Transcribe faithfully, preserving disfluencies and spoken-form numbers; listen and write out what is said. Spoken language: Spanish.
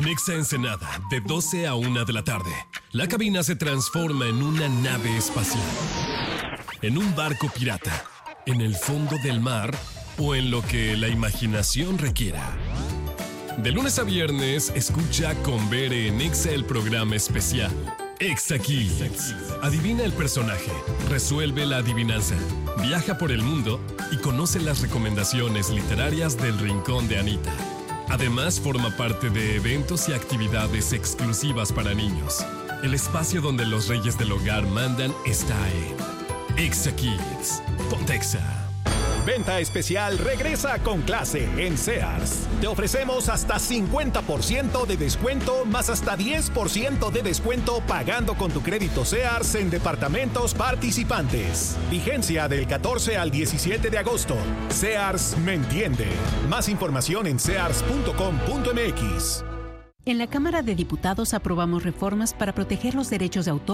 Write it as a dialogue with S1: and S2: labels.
S1: Exa Ensenada, de doce a una de la tarde. La cabina se transforma en una nave espacial, en un barco pirata, en el fondo del mar o en lo que la imaginación requiera. De lunes a viernes, escucha con Bere en Exa el programa especial Exa Kids. Adivina el personaje, resuelve la adivinanza, viaja por el mundo y conoce las recomendaciones literarias del Rincón de Anita. Además, forma parte de eventos y actividades exclusivas para niños. El espacio donde los reyes del hogar mandan está en Exa Kids. Ponte Exa.
S2: Venta especial regresa con clase en Sears. Te ofrecemos hasta cincuenta por ciento de descuento más hasta diez por ciento de descuento pagando con tu crédito Sears en departamentos participantes. Vigencia del catorce al diecisiete de agosto. Sears me entiende. Más información en sears punto com punto m x.
S3: En la Cámara de Diputados aprobamos reformas para proteger los derechos de autor